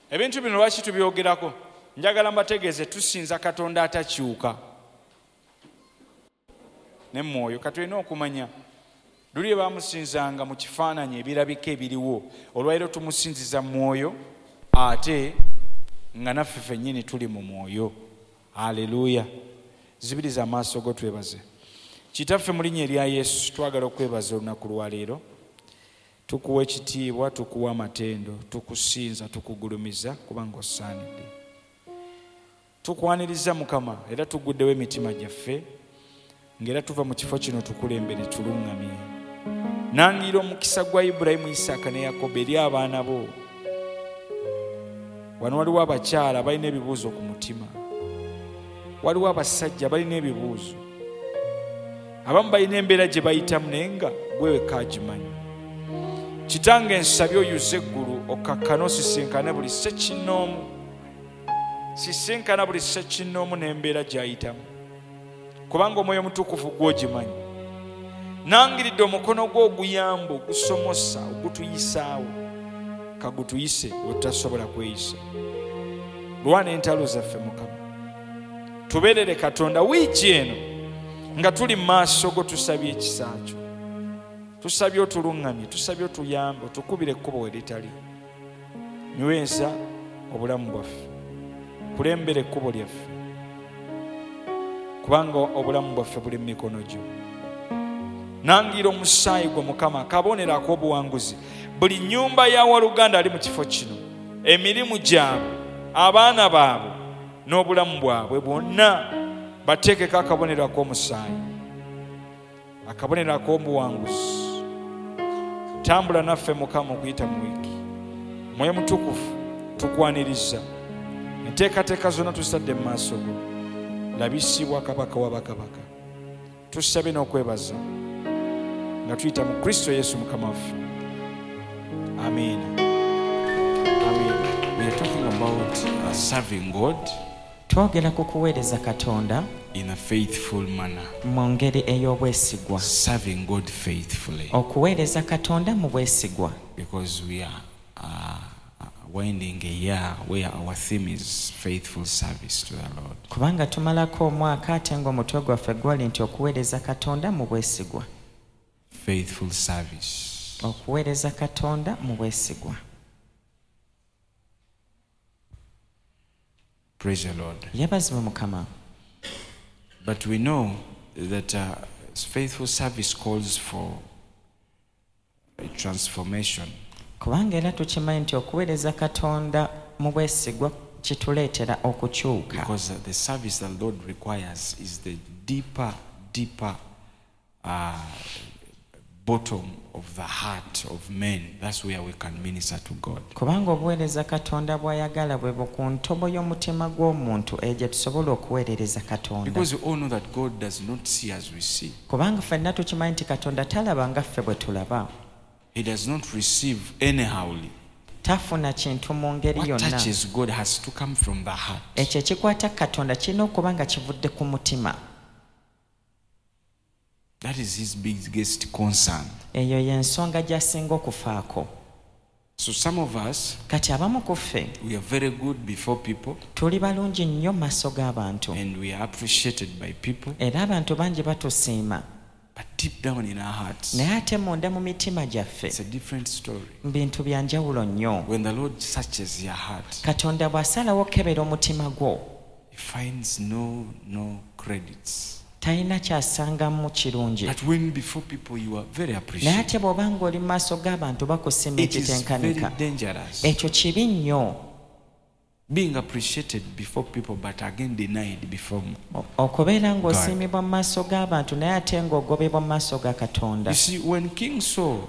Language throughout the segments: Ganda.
Ebintu bino lwaki tubyogerako? Njagala mbategeeze tusinza Katonda atakyuka ne mwoyo. Katulina okumanya luli bamusinzanga mu kifaananyi ebirabika ebiriwo, olwaleero tumusinziza mwoyo ate nga naffe ffennyini tuli mu mwoyo. Haleluya. Zibiriza amaaso go twebaze. Kitaffe mu linnya erya Yesu twagala okwebaza olunaku lwaleero. Tukuwa ekitiibwa, tukuwa amatendo, tukusinza, tukugulumiza kubanga osaanidde. Tukwaniriza Mukama era tuguddewo emitima gyaffe ng'era tuva mu kifo kino tukulembere tuluŋŋamye. Nandiira omukisa gwa Ibulayimu, Isaaka ne Yakobo eri abaana bo. Wano waliwo abakyala balina ebibuuzo ku mutima, waliwo abasajja balina ebibuuzo, abamu balina embeera gye bayitamu naye nga gwe wekka agimanyi. Kitange nsabye oyuze eggulu okakkane osisinkane buli ssekinnoomu, sisinkana buli ssekinnoomu n'embeera gy'ayitamu, kubanga Omwoyo Mutukuvu gw'ogimanyi. Nangiridde omukono gwo oguyamba, ogusomosa, ogutuyisaawo, kagutuyise we tutasobola kweyisa. Lwana entalo zaffe Mukama, tubeerere Katonda wiiki eno nga tuli mu maaso go. Tusabye ekisa kyo, tusabye otuluŋŋamye, tusabye otuyambe, otukubire ekkubo we litali. Nyweza obulamu bwaffe, kulembera ekkubo lyaffe, kubanga obulamu bwaffe buli mu mikono gyo. Nangira omusaayi gwe Mukama akabonero ak'obuwanguzi buli nnyumba ya waluganda ali mu kifo kino, emirimu gyabwe, abaana baabwe n'obulamu bwabwe bwonna bateekeko akabonero ak'omusaayi, akabonero ak'obuwanguzi. Tambula naffe Mukama okuyita mu wiiki. Mwoyo Mutukuvu tukwaniriza, enteekateeka zonna tusadde mu maaso go. Labisibwa Kabaka wa bakabaka. Tusabye n'okwebaza nga tuyita mu Kristo Yesu Mukama waffe. Amen. Amen. We are talking about serving God twogera ku kuweereza Katonda in a faithful manner. mu ngeri ey'obwesigwa. Serving God faithfully. Okuweereza Katonda mu bwesigwa. Because we are winding a year where our theme is faithful service to the Lord. Kubanga tumalako omwaka ate ng'omutwe gwaffe gwali nti okuweereza Katonda mu bwesigwa. Faithful service. Okuweereza Katonda mu bwesigwa. Praise the Lord. Yabazibwe Mukama. But we know that faithful service calls for a transformation. Kubanga era tukimanyi nti okuweereza Katonda mu bwesigwa kituleetera okukyuka. Because the service that the Lord requires is the deeper bottom of the heart of men. That's where we can minister to God. Kubanga obuweereza Katonda bw'ayagala bwe ku ntobo y'omutima gw'omuntu egye tusobola okuweerereza Katonda. Because we all know that God does not see as we see. Kubanga ffenna tukimanyi nti Katonda talaba nga ffe bwe tulaba. He does not receive anyhowly. Tafuna kintu mu ngeri What yonna. touches God has to come from the heart. Ekyo ekikwata Katonda kirina okuba nga kivudde ku mutima. That is his biggest concern. Eyo y'ensonga gy'asinga okufaako. So some of us, Kati abamu ku ffe we are very good before people tuli balungi nnyo mu maaso g'abantu and we are appreciated by people. era abantu bangi batusiima, But deep down in our hearts, naye ate munda mu mitima gyaffe it's a different story. bintu bya njawulo nnyo. When the Lord searches your heart, Katonda bw'asalawo okebera omutima gwo he finds no credits. talina kyasangamu kirungi, But when before people you are very naye appreciated, ate bw'oba ng'oli mu maaso g'abantu bakusiima it is very ekitenkanika, dangerous. ekyo kibi nnyo. Being appreciated before people but again denied before. Okubeera ng'osiimibwa mu maaso g'abantu naye ate ng'ogobebwa mu maaso ga Katonda. You see, when King Saul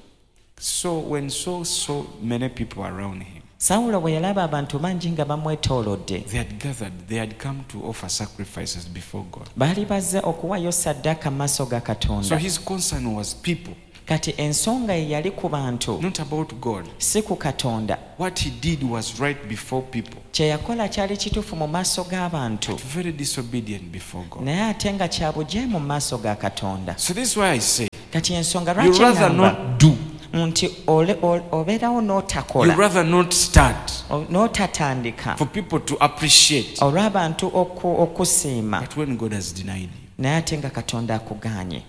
saw many people around him, Sawulo bwe yalaba abantu bangi nga bamwetoolodde, they had gathered, they had come to offer sacrifices before God. baali bazze okuwaayo ssaddaaka mu maaso ga So Katonda. his concern was people, Kati ensonga ye yali ku bantu, not about God. si ku Katonda. What he did was right before people, Kye yakola kyali kituufu mu maaso g'abantu, but very disobedient before God. naye ate nga kya bujeemu mu maaso ga Katonda. So this is why I say, Kati ensonga you lwaki rather ngamba not do nti obeerawo You n'otakola rather not start n'otatandika for people to appreciate. olw'abantu okusiima But when God has denied you, naye ate nga katonda akugaanye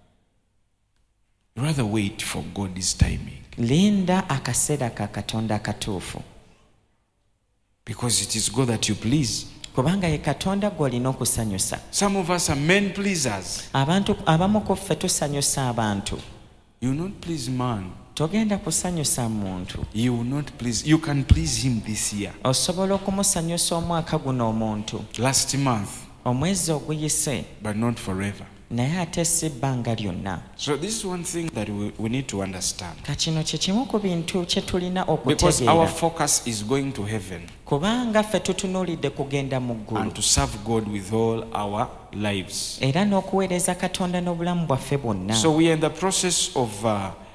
you rather wait for God's timing. linda akaseera ka katonda akatuufu Because it is God that you please. kubanga ye katonda gw'olina okusanyusa. Some of us are men pleasers. Abantu abamu ku ffe tusanyusa abantu. You will not please man. Togenda kusanyusa muntu. You will not please. You can please him this year. Osobola okumusanyusa omwaka guno omuntu. Last month, omwezi oguyise, but not forever. naye ate si bbanga lyonna. So this is one thing that we need to understand. Kino kye kimu ku bintu kye tulina Because our okutegeera. focus is going to heaven Kubanga ffe tutunuulidde kugenda mu ggulu. and to serve God with all our lives. Era n'okuweereza Katonda n'obulamu bwaffe bwonna. So we are in the process of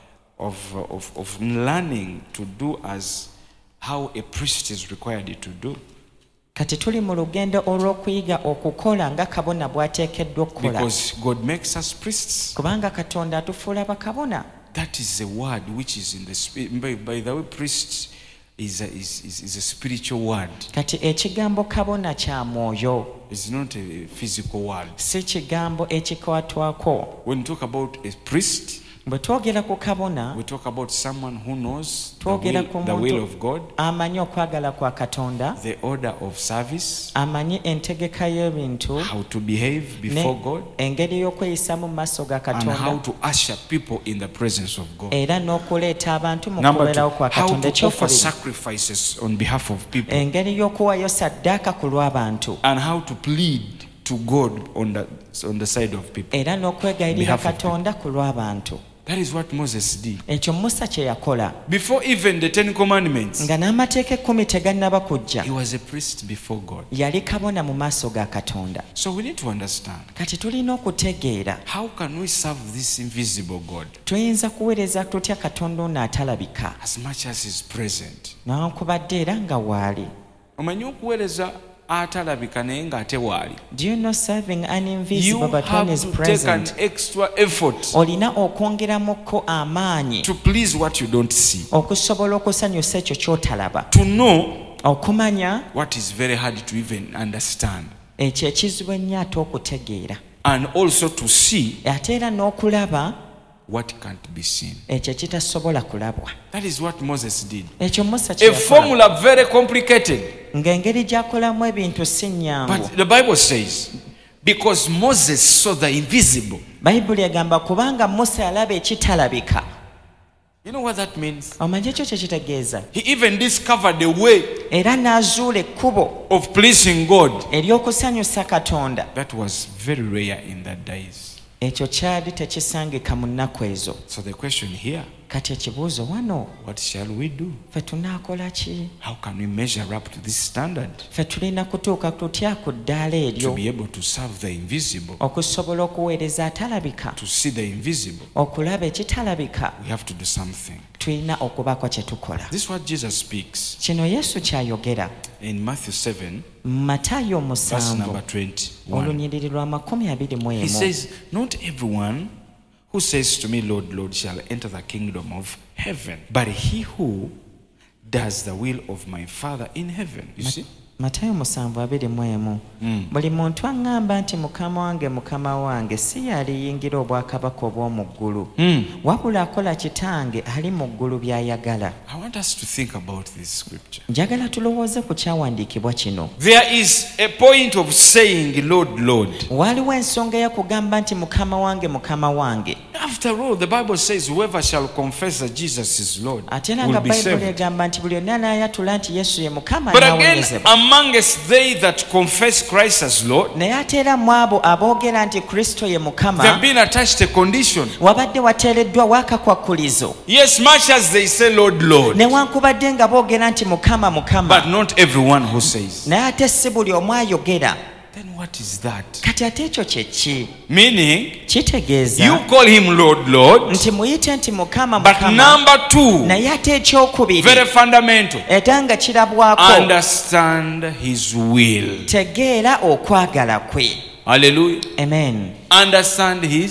learning to do as how a priest is required to do. Kati tuli mu lugendo olw'okuyiga okukola nga kabona bw'ateekeddwa okukola. Because God makes us priests. Kubanga Katonda atufuula bakabona. That is a word which is in the spirit. By the way, priest is a spiritual word. Kati ekigambo kabona kya mwoyo, It's not a physical word. si kigambo ekikwatwako. When we talk about a priest, Bwe twogera ku kabona, we talk about someone who knows twogera ku the will muntu of God, amanyi okwagala kwa Katonda, the order of service, amanyi entegeka y'ebintu, how to behave before God, engeri y'okweyisa mu maaso ga and how Katonda, to usher people in the presence of God. era n'okuleeta abantu mu Number two, kubeerawo kwa how Katonda. to offer Ekyokubiri, sacrifices on behalf of people, engeri y'okuwaayo saddaaka ku lw'abantu, and how to plead to God on the side of people. era n'okwegayirira Behalf of Katonda ku lw'abantu. That is what Moses did. Ekyo Musa kye yakola. Before even the 10 Commandments, Nga n'amateeka 10 tegannaba kujja, he was a priest before God. yali kabona mu maaso ga Katonda. So we need to understand, Kati tulina okutegeera how can we serve this invisible God tuyinza kuweereza tutya Katonda ono atalabika, as much as he's present? newankubadde era nga waali. Omanyi okuweereza atalabika naye ng'ate waali. Do you know serving an You invisible but have one is to take an present? extra effort Olina okwongeramukko amaanyi to please what you don't see, okusobola okusanyusa ekyo ky'otalaba, to know okumanya what is very hard to even understand, ekyo ekizibu ennyo ate okutegeera, and also to see ate era n'okulaba what can't be seen. ekyo ekitasobola kulabwa. That is what Moses did. Ekyo Musa kye A yakola. formula very complicated. Ng'engeri gy'akolamu ebintu si nnyangu. But the Bible says, because Moses saw the invisible. Bayibuli egamba kubanga Musa yalaba ekitalabika. You know what that means? Omanyi ekyo kye kitegeeza? He even discovered a way Era n'azuula ekkubo of pleasing God. ery'okusanyusa Katonda. That was very rare in that days. Ekyo kyali tekisangika mu nnaku ezo. So the question here, Kati ekibuuzo wano, what shall we do? ffe tunaakola ki? How can we measure up to this standard Ffe tulina kutuuka tutya ku ddaala to eryo be able to serve the invisible, okusobola okuweereza atalabika, to see the invisible? okulaba ekitalabika? We have to do something. Tulina okubaako kye tukola. This is what Jesus speaks Kino Yesu ky'ayogera in Matthew 7, mu Matayo verse 7 number 21. olunyiriri lwa 21. He says, not everyone who says to me, Lord, Lord, shall enter the kingdom of heaven, but he who does the will of my Father in heaven. You see? Matayo 7:21. Buli muntu aŋŋamba nti Mukama wange, Mukama wange, si yaliyingira obwakabaka obw'omu ggulu, wabula akola Kitange ali mu ggulu by'ayagala. I want us to think about this scripture. Njagala tulowooze ku kyawandiikibwa kino. There is a point of saying, Lord, Lord. Waaliwo ensonga y'okugamba nti Mukama wange, Mukama wange. After all, the Bible says, whoever shall confess that Jesus is Lord Ate era will nga be Bayibuli saved. egamba nti buli yonna anaayatula nti Yesu ye Mukama But again, anaawonyezebwa. amongst they that confess Christ as Lord, Naye ate era mu abo aboogera nti Kristo ye there have Mukama, been attached a condition. wabadde wateereddwawo akakwakkulizo. Yes, much as they say, Lord, Lord, Newankubadde nga boogera nti Mukama, Mukama, but not everyone who says. naye ate si buli omu ayogera. Then what is that? Kati ate ekyo kye ki? Meaning, Kitegeeza you call him Lord, Lord, nti muyite nti Mukama, but Mukama, number two, naye ate ekyokubiri very fundamental, era nga kirabwako, understand his will. tegeera okwagala kwe. Hallelujah. Amen. Understand his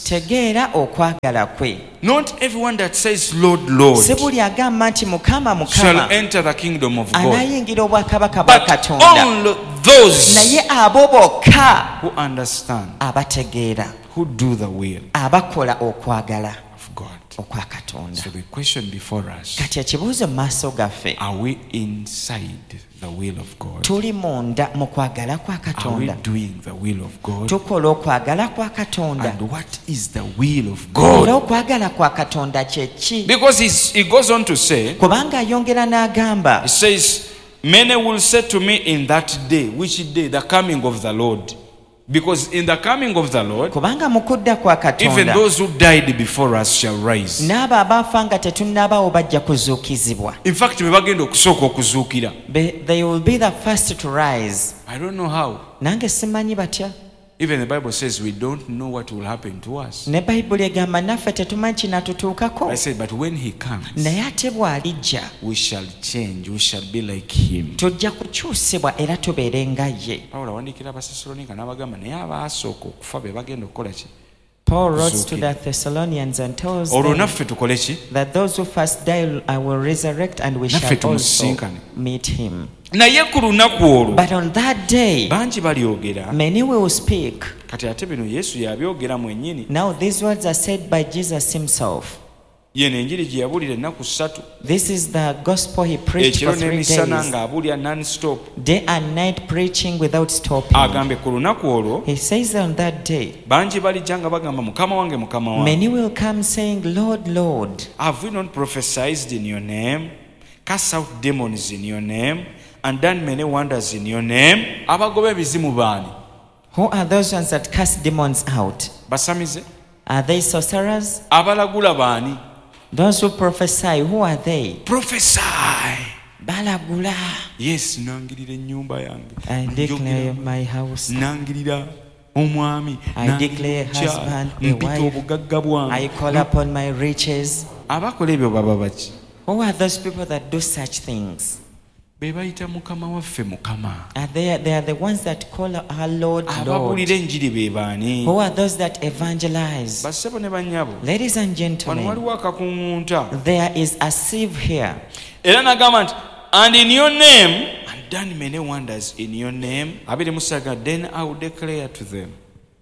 tegeera okwagala kwe. Not everyone that says Lord, Lord Si buli agamba nti Mukama shall Mukama enter the kingdom of God, anayingira obwakabaka bwa but Katonda, only those naye abo bokka who understand, abategeera, who do the will abakola okwagala of God. okwa Katonda. So the question before us, Kati ekibuuzo mu maaso gaffe, are we inside the will of God? tuli munda mu kwagala kwa Are we Katonda? doing the will of God? Tukola okwagala kwa Katonda? And what is the will of Era God? okwagala kwa Katonda kye ki? Because he goes on to say, Kubanga ayongera n'agamba, he says, many will say to me in that day. Which day? The coming of the Lord. Because in the coming of the Lord, kubanga mu kudda kwa even Katonda those who died before us shall rise. n'abo abaafa nga tetunnabaawo bajja kuzuukizibwa. In fact, be bagenda okusooka okuzuukira. They will be the first to rise. I don't know how. Nange simanyi batya. Even the Bible says we don't know what will happen to us. Ne Bayibuli egamba naffe tetumanyi kinatutuukako. I said, but when he comes, Naye ate bw'alijja we shall change. We shall be like him. tujja kukyusibwa era tubeere nga ye. Pawulo awandiikira Abasessaloniika n'abagamba naye abaasooka okufa be bagenda okukola ki? Paul wrote to Kuzuukira. the Thessalonians and tells Olwo them naffe tukole ki? that those who first die will resurrect and we Naffe shall also tumusisinkane. meet him. Naye ku lunaku olwo But on that day, bangi balyogera. many will speak. Kati ate bino Yesu yabyogera mwennyini. Now these words are said by Jesus himself. Yeno enjiri gye yabuulira ennaku 3. This is the gospel he preached Ekiro for 3 n'emisana days. ng'abuulira non-stop. Day and night preaching without stopping. Agambe ku lunaku olwo He says on that day, bangi balijja nga bagamba mukama wange mukama wange. many will come saying, Lord, Lord, Have we not prophesied in your name, cast out demons in your name, and done many wonders in your name? Abagoba ebizimu baani? who are those ones that cast demons out? Basamize? Are they sorcerers? Abalagula baani? Those who prophesy, who are they? Prophesy. Balagula. Yes, nangirira ennyumba yange. I declare my house. Nangirira omwami. I declare Nangirira husband, a mpita wife. obugagga bwange. I call upon my riches. Abakola ebyo baba baki? Who are those people that do such things? Be bayita mukama waffe mukama. They are the ones that call our Lord, Lord. Ababuulira enjiri be baani? Who are those that evangelize? Bassebo ne bannyabo. Ladies and Wano gentlemen, waliwo akakuŋŋunta. there is a sieve here. Era n'agamba nti, and in your name, and done many wonders in your name. Abiri musaga, then I will declare to them,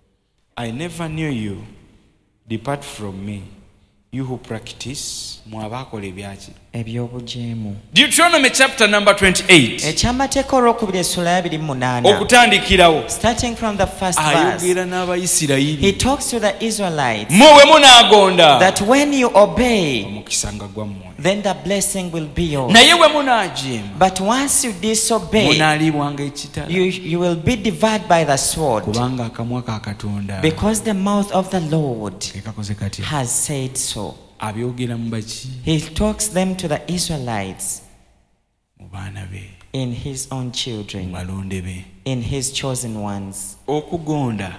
I never knew you. Depart from me, you who practice. Mwabakola ebyaki? Ebyobujeemu. Deuteronomy chapter number 28. Ekyamateeka olwokubiri essula ya 28. Okutandikirawo. Starting from the first verse, Ayogera n'Abayisirayiri. he talks to the Israelites Mwe bwe munaagonda. that when you obey, Omukisa nga gwammwe. then the blessing will be yours. Naye bwe munaajeema. But once you disobey, Munaalibwanga ekitala. you will be devoured by the sword, Kubanga akamwa ka Katonda. because the mouth of the Lord Ke kakoze katya? has said so. Abyogera mu baki? He talks them to the Israelites Mu baana be. in his own Mu children, balonde be. in his chosen ones. Okugonda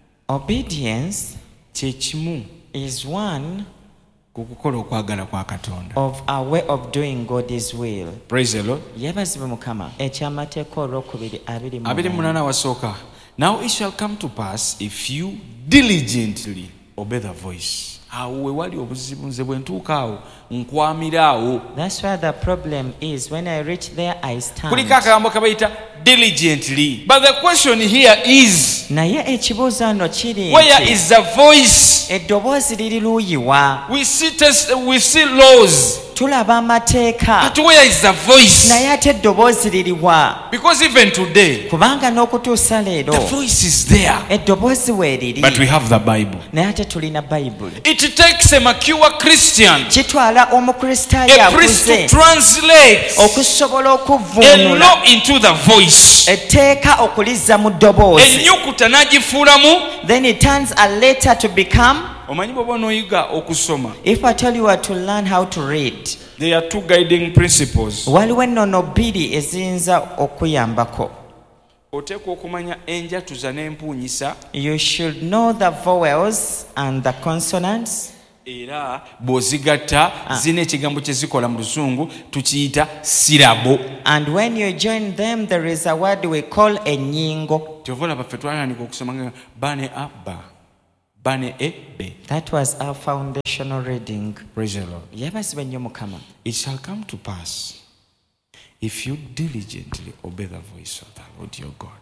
Obedience kye kimu is one ku kukola okwagala kwa Katonda. of a way of doing God's will. Praise the Lord. Yebazibwe Mukama. Ekyamateeka olwokubiri 28. 28 wasooka. Now it shall come to pass if you diligently obey the voice. Awo we wali obuzibu nze bwe ntuuka awo nkwamira awo. That's where the problem is. When I reach there, I stand. Kuliko akagambo kabayita diligently. But the question here is, Naye ekibuuzo ano kiri where nti, is the voice? eddoboozi liri luuyiwa? We see laws. Tulaba amateeka. But where is the voice? Naye ate eddoboozi liriwa? Because even today, Kubanga n'okutuusa leero, the voice is there. eddoboozi weeriri. But we have the Bible. Naye ate tulina Bayibuli. It takes a mature Christian, Kitwala omukristaayo a priest akuze to translate okusobola a okuvvuunula law into the voice. etteeka okulizza mu ddoboozi. Ennyukuta n'agifuulamu. Then it turns a letter to become. Omanyi bw'oba onooyiga okusoma. If I tell you what to learn how to read, There are two guiding principles. waliwo ennono bbiri eziyinza okuyambako. Oteekwa okumanya enjatuza n'empuunyisa. You should know the vowels and the consonants. Era bw'ozigatta zina ekigambo kye zikola mu Luzungu tukiyita sirabo. And when you join them, there is a word we call ennyingo. Tyova olaba ffe twatandika okusoma nga ba ne abba bane ebbe. That was our foundational reading. Praise the Lord. Yebazibwe nnyo Mukama. It shall come to pass if you diligently obey the voice of the Lord your God.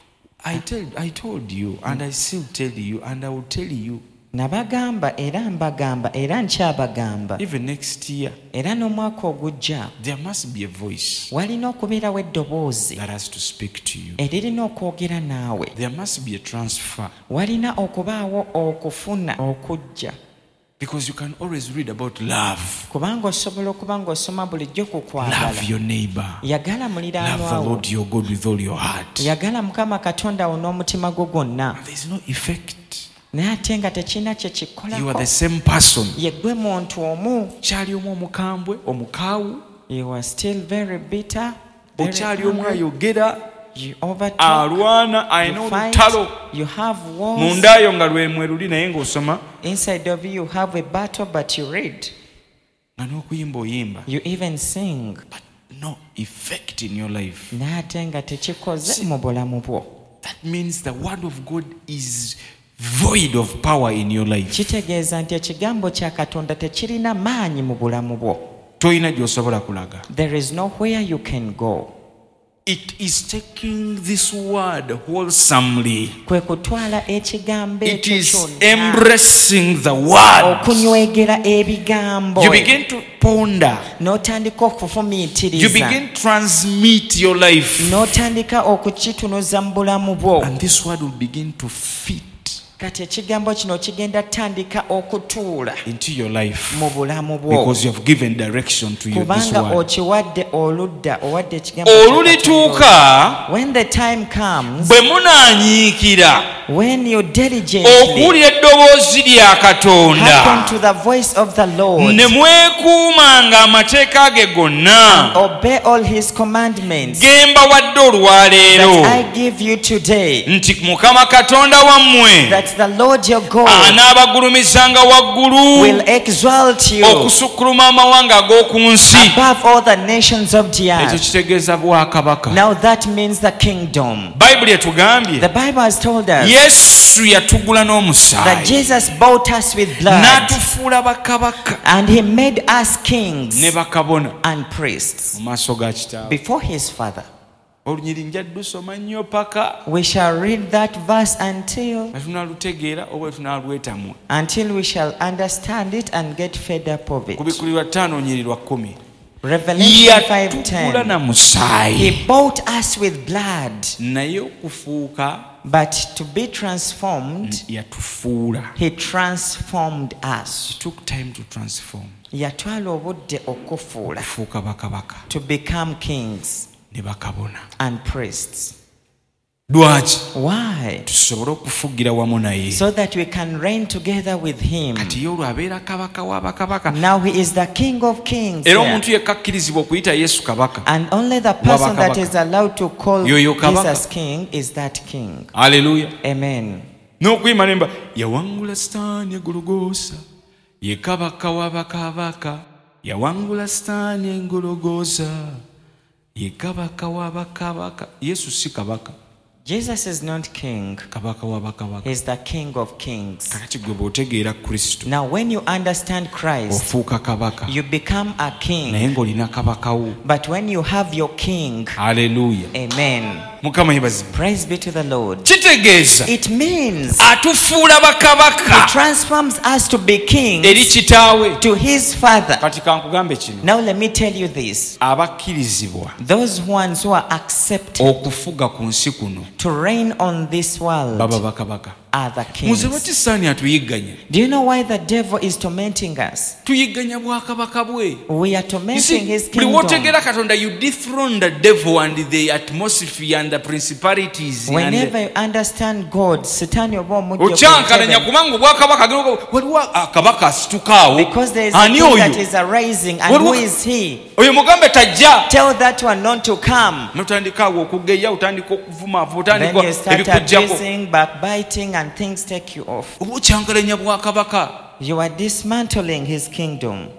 I told you, and I still tell you, and I will tell you. Nabagamba era mbagamba era nkyabagamba. Even next year, Era n'omwaka ogujja there must be a voice walina okubeerawo eddoboozi that has to speak to you. eririna okwogera naawe. There must be a transfer. Walina okubaawo okufuna okujja. Because you can always read about love. Kubanga osobola okuba ng'osoma bulijjo ku kwagala. Love your neighbor. Yagala Love the muliraanwa wo. Lord your God with all your heart. Yagala Mukama Katonda wo n'omutima gwo gwonna. There is no effect. Naye ate nga tekirina kye You are the kikolako. same person. Ye ggwe muntu omu. Kyali omu omukambwe, omukaawu. You are still very bitter. Very Okyali omu angry. ayogera. You overtalk. Alwana, ayina You fight. olutalo. You have wars. Mundaayo nga lwemweruli naye ng'osoma. Inside of you have a battle, but you read. Nga n'okuyimba oyimba. You even sing. But no effect in your life. Naye ate nga tekikoze mu bulamu bwo. That means the word of God is void of power in your life. Kitegeeza nti ekigambo kya Katonda tekirina maanyi mu bulamu bwo. Toyina gy'osobola kulaga. There is nowhere you can go. It is taking this word wholesomely. Kwe kutwala ekigambo It ekyo is kyonna. embracing the word. Okunywegera ebigambo. You begin to ponder. N'otandika You okufumiitiriza. begin to transmit your life. N'otandika okukitunuza mu bulamu bwo. And this word will begin to fit Kati ekigambo kino kigenda tandika okutuula into your life. mu bulamu bwo. Because you have given direction to you, this Kubanga word. okiwadde oludda owadde ekigambo kya Katonda. Olulituuka When the time comes, bwe munaanyiikira when you diligently okuwulira eddoboozi lya hearken Katonda to the voice of the Lord, ne mwekuumanga amateeka ge gonna obey all his commandments ge mbawadde olwaleero that I give you today, nti Mukama Katonda wammwe that the Lord your God anaabagulumizanga waggulu will exalt you okusukkuluma amawanga ag'oku nsi. above all the nations of the Ekyo earth. kitegeeza bwakabaka. Now that means the kingdom. Bayibuli etugambye The Bible has told us Yesu yatugula that n'omusaayi Jesus bought us with blood n'atufuula bakabaka and he made us kings ne bakabona and priests mu maaso ga Kitaawe. before his Father. Olunyiri nja lusoma nnyo paka We shall read that verse until nga tunaalutegeera oba tunaalwetamwa. we shall understand it and get fed up of it. Kubikulirwa 5 nyiri lwa 10. Revelation Yatugula na 5:10. musaayi He bought us with blood, naye okufuuka but to be transformed, yatufuula. he transformed us. It took time to transform. Yatwala obudde okufuula, Kufuuka bakabaka to become kings ne bakabona. and priests. Lwaki? Why? Tusobole okufugira wamu naye. So that we can reign together with him. Kati ye olwo abeera kabaka wa bakabaka. Now he is the King of Kings. Era here. omuntu yekka akkirizibwa okuyita Yesu kabaka. And only the person that Kabaka. is allowed to call Yoyo kabaka. Jesus King is that King. Haleluya. Amen. N'okuyima nemba yawangula Sitaani egologoosa ye kabaka wa bakabaka. Yawangula Sitaani engologoosa ye kabaka wa bakabaka. Yesu si kabaka. Jesus is not king. Kabaka wa bakabaka. He's the King of Kings. Kakati gwe bw'otegeera Kristo Now when you understand Christ, ofuuka kabaka you become a naye king. ng'olina kabaka wo. But when you have your king, Haleluya. amen. Mukama yebazibwe. Praise be to the Lord. Kitegeeza It means atufuula he bakabaka transforms us to be kings eri kitaawe. to his Father. Kati kankugambe kino, Now let me tell you this. abakkirizibwa Those ones who are accepted okufuga ku nsi kuno to reign on this world baba bakabaka. are the Muze kings. lwaki Sitaani atuyigganya? Do you know why the devil is tormenting us? Tuyigganya bwakabaka bwe. We are You tormenting see, his buli kingdom. w'otegeera Katonda, you dethrone the devil and the atmosphere and the principalities and Whenever you understand God, Satan okyankalanya kubanga obwakabaka waliwo akabaka asitukaawo. because there is a Ani king that oyo? is arising, and Waliwo- who is he? Oyo mugambe tajja. Tell that one not to come. Notandika awo okugeya, otandika okuvuma, Then otandika you start ebikujjako. abusing, backbiting, and things take you off. Oba okyankalanya bwakabaka. You are dismantling his kingdom.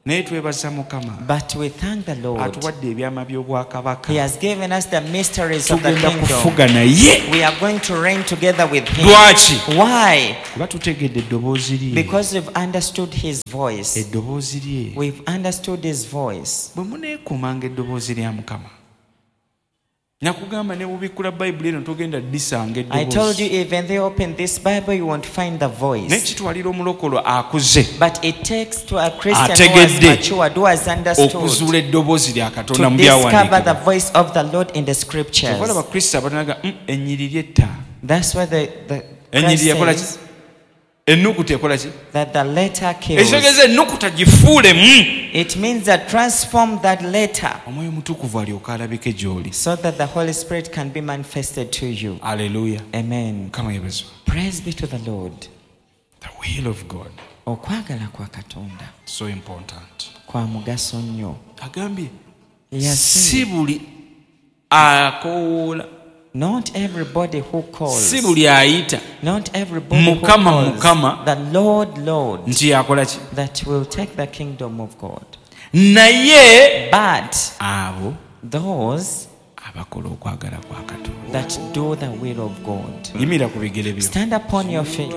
naye twebaza Mukama But we thank the Lord. atuwadde ebyama by'obwakabaka He has given us the mysteries of the tugenda kingdom. kufuga naye. We are going to reign together with him. Lwaki? Why? Kuba tutegedde eddoboozi lye. Because we've understood his voice. Eddoboozi lye. We've understood his voice. Bwe muneekuumanga eddoboozi lya Mukama. Nakugamba ne bubikkula Bayibuli eno togenda disanga eddoboozi. I told you, even they open this Bible, you won't find the voice. N'ekitwalira omulokolo akuze But it takes to a Christian who has matured, who has understood, okuzuula eddoboozi lya Katonda to mu discover the byawandiikibwa. voice of the Lord in the scriptures. Kyova Abakristo abatanaga ennyiriri etta. That's why the Ennyiriri Christ ekola ki? says Ennukuta ekola ki? that the letter kills. Ekitegeeza ennukuta gifuulemu. It means that transform that letter Omwoyo Mutukuvu alyoka alabike gy'oli. so that the Holy Spirit can be manifested to you. Haleluya. Amen. Mukama yeebazibwe. Praise be to the Lord. The will of God. Okwagala kwa Katonda So important. kwa mugaso nnyo. Agambye Yes, si buli akoola, not everybody who calls, si buli ayita not everybody who Mukama, calls Mukama, the Lord, Lord, nti yakola ki? that will take the kingdom of God. Naye But abo those abakola okwagala kwa Katonda. that do the will of God. Yimirira ku bigere byo. Stand upon your feet.